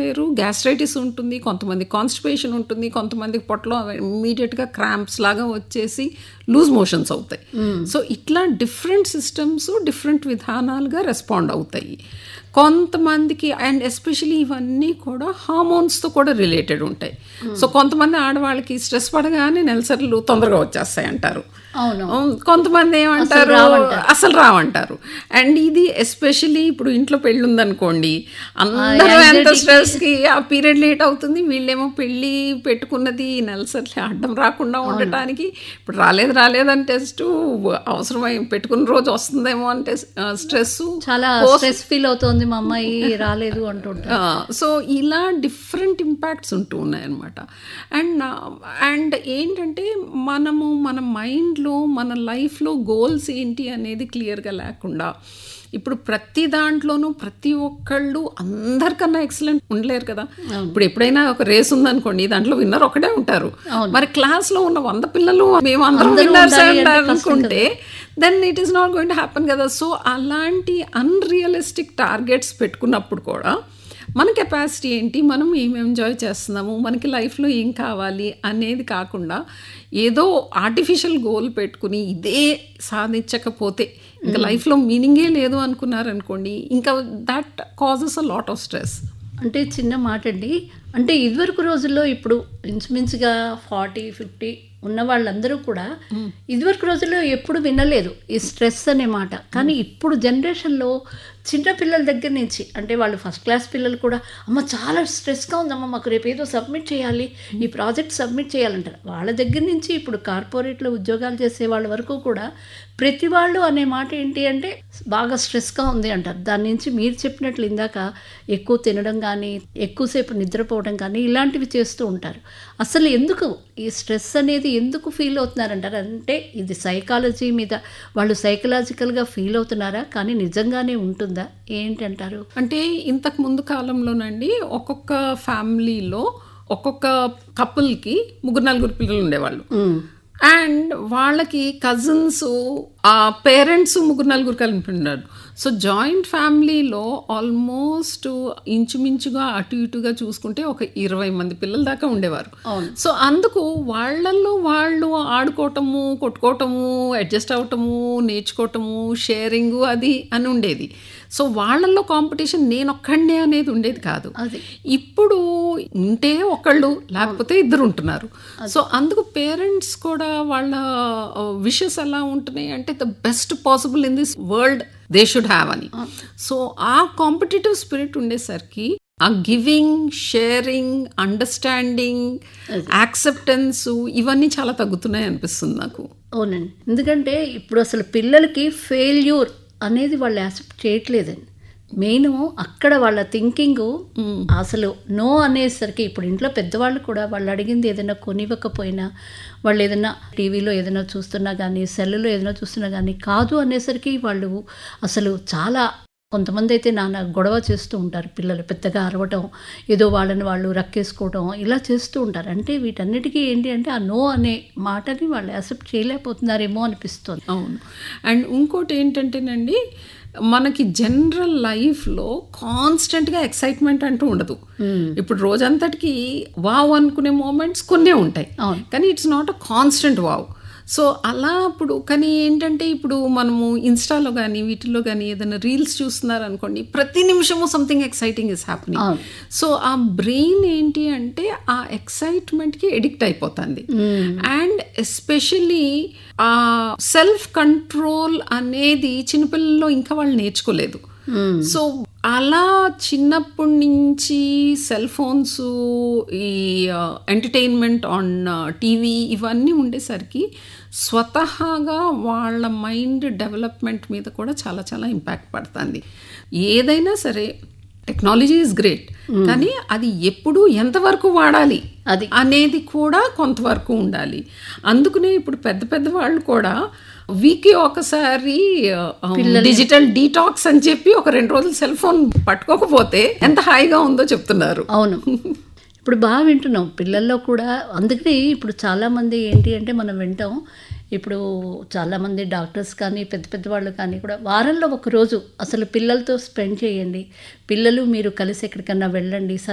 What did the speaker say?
వేరు, గ్యాస్ట్రైటిస్ ఉంటుంది, కొంతమంది కాన్స్టిపేషన్ ఉంటుంది, కొంతమందికి పొట్టలో ఇమీడియట్గా క్రాంప్స్ లాగా వచ్చేసి లూజ్ మోషన్స్ అవుతాయి. సో ఇట్లా డిఫరెంట్ సిస్టమ్స్ డిఫరెంట్ విధానాలుగా రెస్పాండ్ అవుతాయి. కొంతమందికి అండ్ ఎస్పెషలీ ఇవన్నీ కూడా హార్మోన్స్తో కూడా రిలేటెడ్ ఉంటాయి. సో కొంతమంది ఆడవాళ్ళకి స్ట్రెస్ పడగానే నెలసర్లు తొందరగా వచ్చేస్తాయి అంటారు. కొంతమంది ఏమంటారు అసలు రావంటారు. అండ్ ఇది ఎస్పెషలీ ఇప్పుడు ఇంట్లో పెళ్ళి ఉందనుకోండి, అందరూ ఎంత స్ట్రెస్కి ఆ పీరియడ్ లేట్ అవుతుంది, వీళ్ళేమో పెళ్ళి పెట్టుకున్నది నెలసర్లు అడ్డం రాకుండా ఉండటానికి ఇప్పుడు రాలేదని టెస్ట్ అవసరమై పెట్టుకున్న రోజు వస్తుందేమో అంటే స్ట్రెస్ చాలా స్ట్రెస్ ఫీల్ అవుతుంది మా అమ్మాయి రాలేదు అంటుంటా. సో ఇలా డిఫరెంట్ ఇంపాక్ట్స్ ఉంటూ ఉన్నాయన్నమాట. అండ్ ఏంటంటే మనము మన మైండ్లో మన లైఫ్లో గోల్స్ ఏంటి అనేది క్లియర్గా లేకుండా ఇప్పుడు ప్రతి దాంట్లోనూ ప్రతి ఒక్కళ్ళు అందరికన్నా ఎక్సలెంట్ ఉండలేరు కదా. ఇప్పుడు ఎప్పుడైనా ఒక రేస్ ఉందనుకోండి, దాంట్లో విన్నర్ ఒకటే ఉంటారు. మరి క్లాస్లో ఉన్న 100 పిల్లలు మేము అందరం విన్నర్స్ అనుకుంటే then it is not going to happen కదా. సో అలాంటి అన్రియలిస్టిక్ టార్గెట్స్ పెట్టుకున్నప్పుడు కూడా మన కెపాసిటీ ఏంటి, మనం ఏం ఎంజాయ్ చేస్తున్నాము, మనకి లైఫ్లో ఏం కావాలి అనేది కాకుండా ఏదో ఆర్టిఫిషియల్ గోల్ పెట్టుకుని ఇదే సాధించకపోతే ఇంకా లైఫ్లో మీనింగే లేదు అనుకున్నారనుకోండి, ఇంకా that causes a lot of stress. అంటే చిన్న మాట అండి, అంటే ఇదివరకు రోజుల్లో ఇప్పుడు ఇంచుమించుగా 40-50 ఉన్న వాళ్ళందరూ కూడా ఇదివరకు రోజుల్లో ఎప్పుడు వినలేదు ఈ స్ట్రెస్ అనే మాట. కానీ ఇప్పుడు జనరేషన్లో చిన్న పిల్లల దగ్గర నుంచి, అంటే వాళ్ళు ఫస్ట్ క్లాస్ పిల్లలు కూడా అమ్మ చాలా స్ట్రెస్గా ఉందమ్మ, మాకు రేపు ఏదో సబ్మిట్ చేయాలి, ఈ ప్రాజెక్ట్ సబ్మిట్ చేయాలంటారు. వాళ్ళ దగ్గర నుంచి ఇప్పుడు కార్పొరేట్లో ఉద్యోగాలు చేసే వాళ్ళ వరకు కూడా ప్రతి వాళ్ళు అనే మాట ఏంటి అంటే బాగా స్ట్రెస్గా ఉంది అంటారు. దాని నుంచి మీరు చెప్పినట్లు ఇందాక ఎక్కువ తినడం కానీ, ఎక్కువసేపు నిద్రపోవడం కానీ ఇలాంటివి చేస్తూ ఉంటారు. అసలు ఎందుకు ఈ స్ట్రెస్ అనేది ఎందుకు ఫీల్ అవుతున్నారంటారు? అంటే ఇది సైకాలజీ మీద వాళ్ళు సైకలాజికల్గా ఫీల్ అవుతున్నారా, కానీ నిజంగానే ఉంటుందా ఏంటంటారు? అంటే ఇంతకు ముందు కాలంలోనండి ఒక్కొక్క ఫ్యామిలీలో ఒక్కొక్క కపుల్కి 3-4 పిల్లలు ఉండేవాళ్ళు. అండ్ వాళ్ళకి కజిన్స్ పేరెంట్స్ 3-4 కలిపి ఉన్నారు. సో జాయింట్ ఫ్యామిలీలో ఆల్మోస్ట్ ఇంచుమించుగా అటు ఇటుగా చూసుకుంటే ఒక 20 మంది పిల్లల దాకా ఉండేవారు. సో అందుకు వాళ్ళల్లో వాళ్ళు ఆడుకోవటము, కొట్టుకోవటము, అడ్జస్ట్ అవటము, నేర్చుకోవటము, షేరింగ్ అది అని ఉండేది. సో వాళ్ళల్లో కాంపిటీషన్ నేనొక్కడే అనేది ఉండేది కాదు. ఇప్పుడు ఉంటే ఒకళ్ళు లేకపోతే 2 ఉంటున్నారు. సో అందుకు పేరెంట్స్ కూడా వాళ్ళ విషెస్ ఎలా ఉంటున్నాయి అంటే the best possible in this world they should have అని. సో ఆ కాంపిటేటివ్ స్పిరిట్ ఉండేసరికి ఆ గివింగ్, షేరింగ్, అండర్స్టాండింగ్, యాక్సెప్టెన్స్ ఇవన్నీ చాలా తగ్గుతున్నాయి అనిపిస్తుంది నాకు. అవునండి, ఎందుకంటే ఇప్పుడు అసలు పిల్లలకి ఫెయిల్యూర్ అనేది వాళ్ళు యాక్సెప్ట్ చేయట్లేదండి. మెయిన్ అక్కడ వాళ్ళ థింకింగ్ అసలు నో అనేసరికి ఇప్పుడు ఇంట్లో పెద్దవాళ్ళు కూడా వాళ్ళు అడిగింది ఏదైనా కొనివ్వకపోయినా, వాళ్ళు ఏదైనా టీవీలో ఏదైనా చూస్తున్నా కానీ, సెల్లులో ఏదైనా చూస్తున్నా కానీ కాదు అనేసరికి వాళ్ళు అసలు చాలా, కొంతమంది అయితే నాన్న గొడవ చేస్తూ ఉంటారు. పిల్లలు పెద్దగా అరవటం, ఏదో వాళ్ళని వాళ్ళు రక్కేసుకోవటం ఇలా చేస్తూ ఉంటారు. అంటే వీటన్నిటికీ ఏంటి అంటే ఆ నో అనే మాటని వాళ్ళు యాక్సెప్ట్ చేయలేకపోతున్నారేమో అనిపిస్తుంది. అవును. అండ్ ఇంకోటి ఏంటంటేనండి, మనకి జనరల్ లైఫ్లో కాన్స్టెంట్గా ఎక్సైట్మెంట్ అంటూ ఉండదు. ఇప్పుడు రోజంతటికి వావ్ అనుకునే మూమెంట్స్ కొన్నే ఉంటాయి, కానీ it's not a constant wow. So అలా అప్పుడు కానీ ఏంటంటే ఇప్పుడు మనము ఇన్స్టాలో కానీ వీటిల్లో కానీ ఏదైనా రీల్స్ చూస్తున్నారనుకోండి, ప్రతి నిమిషము something exciting is happening. So ఆ బ్రెయిన్ ఏంటి అంటే ఆ ఎక్సైట్మెంట్కి ఎడిక్ట్ అయిపోతుంది. అండ్ ఎస్పెషల్లీ ఆ సెల్ఫ్ కంట్రోల్ అనేది చిన్నపిల్లల్లో ఇంకా వాళ్ళు నేర్చుకోలేదు. సో అలా చిన్నప్పటి నుంచి సెల్ ఫోన్స్, ఈ ఎంటర్టైన్మెంట్ ఆన్ టీవీ ఇవన్నీ ఉండేసరికి స్వతహాగా వాళ్ళ మైండ్ డెవలప్మెంట్ మీద కూడా చాలా చాలా ఇంపాక్ట్ పడుతుంది. ఏదైనా సరే టెక్నాలజీ ఈజ్ గ్రేట్, కానీ అది ఎప్పుడు ఎంతవరకు వాడాలి అది అనేది కూడా కొంతవరకు ఉండాలి. అందుకనే ఇప్పుడు పెద్ద పెద్ద వాళ్ళు కూడా వీక్కి ఒకసారి డిజిటల్ డీటాక్స్ అని చెప్పి ఒక 2 రోజులు సెల్ ఫోన్ పట్టుకోకపోతే ఎంత హాయిగా ఉందో చెప్తున్నారు. అవును, ఇప్పుడు బాగా వింటున్నాం పిల్లల్లో కూడా. అందుకని ఇప్పుడు చాలామంది ఏంటి అంటే మనం వింటాం, ఇప్పుడు చాలామంది డాక్టర్స్ కానీ పెద్ద పెద్ద వాళ్ళు కానీ కూడా వారంలో 1 రోజు అసలు పిల్లలతో స్పెండ్ చేయండి, పిల్లలు మీరు కలిసి ఎక్కడికన్నా వెళ్ళండి,